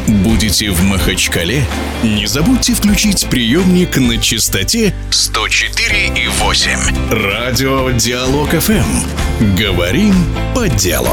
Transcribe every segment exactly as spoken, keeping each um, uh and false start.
Будете в Махачкале? Не забудьте включить приемник на частоте сто четыре и восемь. Радио Диалог эф эм. Говорим по делу.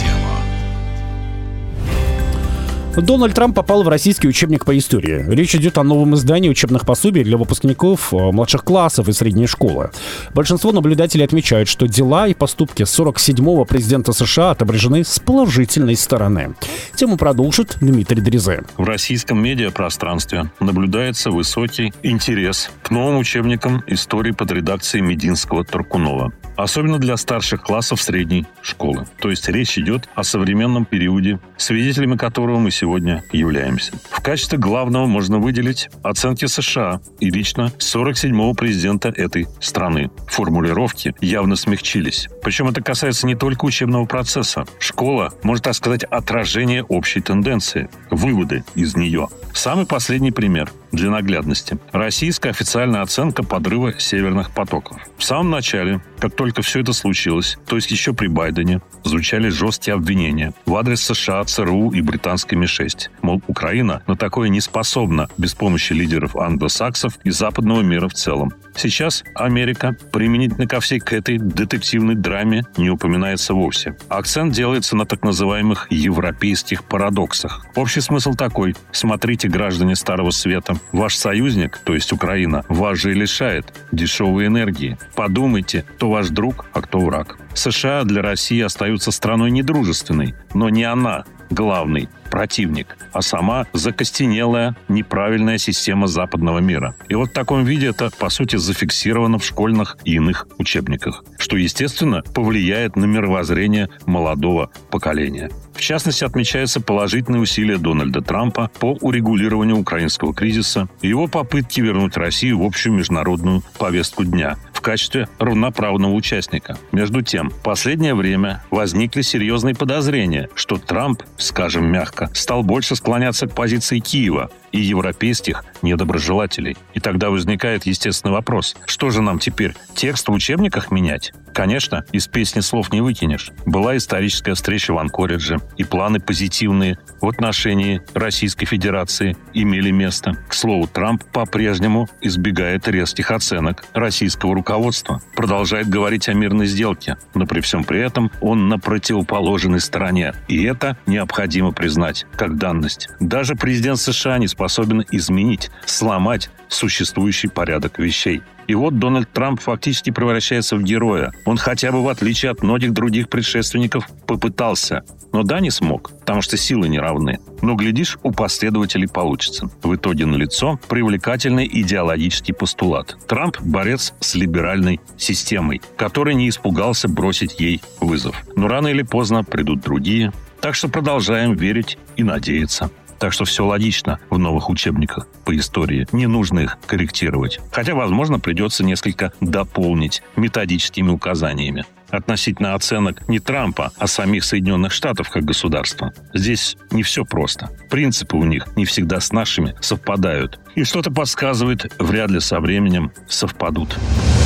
Дональд Трамп попал в российский учебник по истории. Речь идет о новом издании учебных пособий для выпускников младших классов и средней школы. Большинство наблюдателей отмечают, что дела и поступки сорок седьмого президента США отображены с положительной стороны. Тему продолжит Дмитрий Дрезе. В российском медиапространстве наблюдается высокий интерес к новым учебникам истории под редакцией Мединского-Туркунова. Особенно для старших классов средней школы. То есть речь идет о современном периоде, свидетелями которого мы сегодня являемся. В качестве главного можно выделить оценки США и лично сорок седьмого президента этой страны. Формулировки явно смягчились. Причем это касается не только учебного процесса. Школа может, так сказать, отражение общей тенденции, выводы из нее. Самый последний пример для наглядности. Российская официальная оценка подрыва северных потоков. В самом начале, как только все это случилось, то есть еще при Байдене, звучали жесткие обвинения в адрес США, ЦРУ и британской Ми шесть. Мол, Украина на такое не способна без помощи лидеров англосаксов и западного мира в целом. Сейчас Америка применительно ко всей к этой детективной драме не упоминается вовсе. Акцент делается на так называемых европейских парадоксах. Общий смысл такой. Смотрите, граждане Старого Света, ваш союзник, то есть Украина, вас же и лишает дешевой энергии. Подумайте, кто ваш друг, а кто враг. США для России остаются страной недружественной, но не она главный противник, а сама закостенелая, неправильная система западного мира. И вот в таком виде это, по сути, зафиксировано в школьных и иных учебниках, что, естественно, повлияет на мировоззрение молодого поколения. В частности, отмечаются положительные усилия Дональда Трампа по урегулированию украинского кризиса и его попытки вернуть Россию в общую международную повестку дня в качестве равноправного участника. Между тем, в последнее время возникли серьезные подозрения, что Трамп, скажем мягко, стал больше склоняться к позиции Киева и европейских недоброжелателей. И тогда возникает естественный вопрос. Что же нам теперь, текст в учебниках менять? Конечно, из песни слов не выкинешь. Была историческая встреча в Анкоридже, и планы позитивные в отношении Российской Федерации имели место. К слову, Трамп по-прежнему избегает резких оценок российского руководства. Продолжает говорить о мирной сделке, но при всем при этом он на противоположной стороне. И это необходимо признать как данность. Даже президент США не способен изменить, сломать существующий порядок вещей. И вот Дональд Трамп фактически превращается в героя. Он хотя бы, в отличие от многих других предшественников, попытался. Но да, не смог, потому что силы не равны. Но, глядишь, у последователей получится. В итоге налицо привлекательный идеологический постулат. Трамп – борец с либеральной системой, который не испугался бросить ей вызов. Но рано или поздно придут другие. Так что продолжаем верить и надеяться. Так что все логично в новых учебниках по истории. Не нужно их корректировать. Хотя, возможно, придется несколько дополнить методическими указаниями относительно оценок не Трампа, а самих Соединенных Штатов как государства. Здесь не все просто. Принципы у них не всегда с нашими совпадают. И что-то подсказывает, вряд ли со временем совпадут.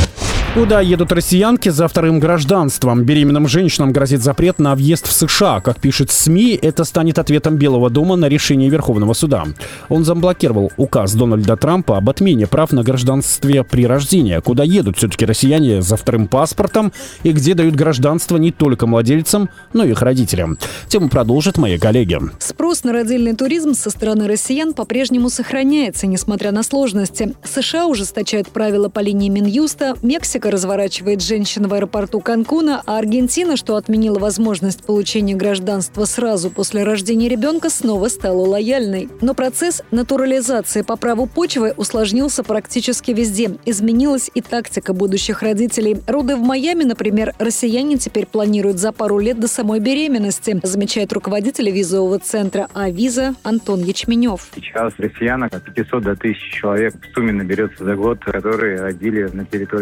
Куда едут россиянки за вторым гражданством? Беременным женщинам грозит запрет на въезд в США. Как пишет СМИ, это станет ответом Белого дома на решение Верховного суда. Он заблокировал указ Дональда Трампа об отмене прав на гражданстве при рождении. Куда едут все-таки россияне за вторым паспортом и где дают гражданство не только младельцам, но и их родителям? Тему продолжат мои коллеги. Спрос на родильный туризм со стороны россиян по-прежнему сохраняется, несмотря на сложности. США ужесточают правила по линии Минюста, Мексика разворачивает женщин в аэропорту Канкуна, а Аргентина, что отменила возможность получения гражданства сразу после рождения ребенка, снова стала лояльной. Но процесс натурализации по праву почвы усложнился практически везде. Изменилась и тактика будущих родителей. Роды в Майами, например, россияне теперь планируют за пару лет до самой беременности, замечает руководитель визового центра «А-Виза» Антон Ячменев. Сейчас россиян от пятисот до тысячи человек в сумме наберется за год, которые родили на территории США.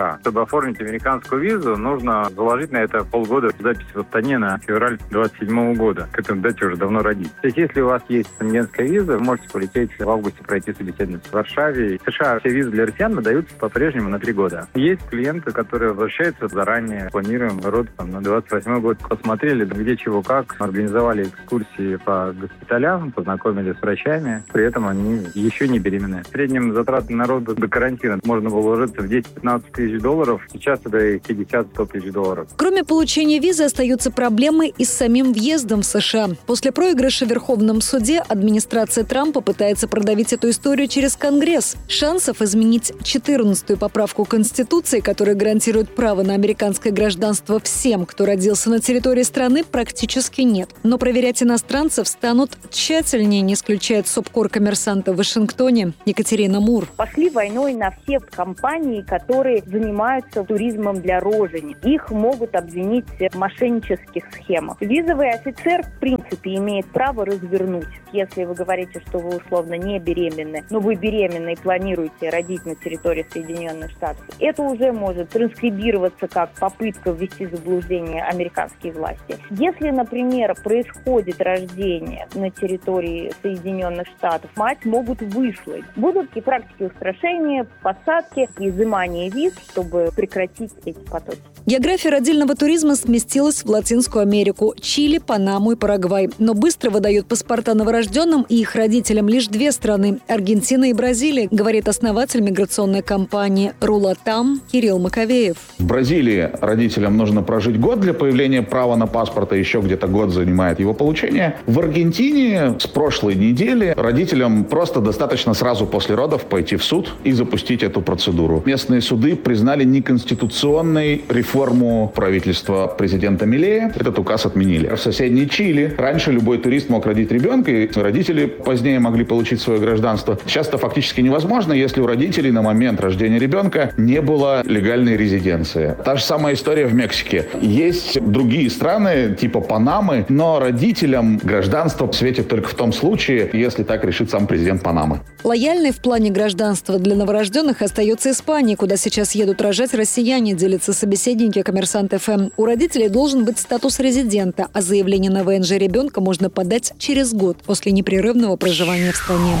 США. Чтобы оформить американскую визу, нужно заложить на это полгода запись в Астане на февраль двадцать седьмого года. К этому дате уже давно родить. То есть, если у вас есть шенгенская виза, вы можете полететь в августе, пройти собеседование в Варшаве. В США все визы для россиян выдаются по-прежнему на три года. Есть клиенты, которые возвращаются заранее, планируем род там, на двадцать восьмой год. Посмотрели, где чего как, организовали экскурсии по госпиталям, познакомились с врачами. При этом они еще не беременны. В среднем затраты на роды до карантина можно было уложиться в десять-пятнадцать тысяч долларов. Сейчас это пятьдесят-сто тысяч долларов. Кроме получения визы остаются проблемы и с самим въездом в США. После проигрыша в Верховном суде администрация Трампа пытается продавить эту историю через Конгресс. Шансов изменить четырнадцатую поправку Конституции, которая гарантирует право на американское гражданство всем, кто родился на территории страны, практически нет. Но проверять иностранцев станут тщательнее, не исключает субкор-коммерсанта в Вашингтоне Екатерина Мур. Пошли войной на все компании, которые занимаются туризмом для рожени. Их могут обвинить в мошеннических схемах. Визовый офицер, в принципе, имеет право развернуть. Если вы говорите, что вы условно не беременны, но вы беременны и планируете родить на территории Соединенных Штатов, это уже может транскрибироваться как попытка ввести в заблуждение американские власти. Если, например, происходит рождение на территории Соединенных Штатов, мать могут выслать. Будут и практики устрашения, посадки, изымания виз, чтобы прекратить эти потоки. География родильного туризма сместилась в Латинскую Америку, Чили, Панаму и Парагвай. Но быстро выдают паспорта новорожденным и их родителям лишь две страны – Аргентина и Бразилия, говорит основатель миграционной компании «Рулатам» Кирилл Маковеев. В Бразилии родителям нужно прожить год для появления права на паспорт, а еще где-то год занимает его получение. В Аргентине с прошлой недели родителям просто достаточно сразу после родов пойти в суд и запустить эту процедуру. Местные суды признали неконституционной реформу правительства президента Милея. Этот указ отменили. В соседней Чили раньше любой турист мог родить ребенка, и родители позднее могли получить свое гражданство. Сейчас это фактически невозможно, если у родителей на момент рождения ребенка не было легальной резиденции. Та же самая история в Мексике. Есть другие страны, типа Панамы, но родителям гражданство светит только в том случае, если так решит сам президент Панамы. Лояльной в плане гражданства для новорожденных остается Испания, куда сейчас едут рожать россияне, делятся собеседники «Коммерсант эф эм». У родителей должен быть статус резидента, а заявление на вэ эн жэ ребенка можно подать через год после непрерывного проживания в стране.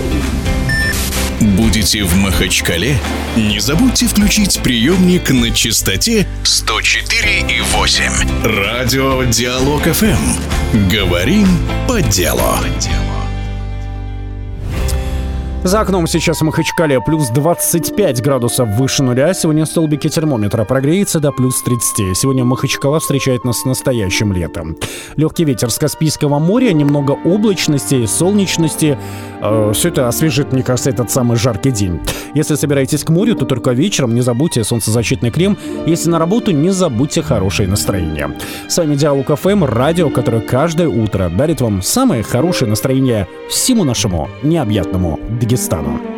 Будете в Махачкале? Не забудьте включить приемник на частоте сто четыре и восемь. Радио Диалог эф эм. Говорим по делу. За окном сейчас в Махачкале плюс двадцать пять градусов выше нуля. Сегодня столбики термометра прогреется до плюс тридцать. Сегодня Махачкала встречает нас с настоящим летом. Легкий ветер с Каспийского моря, немного облачности, солнечности. Э, все это освежит, мне кажется, этот самый жаркий день. Если собираетесь к морю, то только вечером не забудьте солнцезащитный крем. Если на работу, не забудьте хорошее настроение. С вами Диалог эф эм, радио, которое каждое утро дарит вам самое хорошее настроение всему нашему необъятному Дагестану.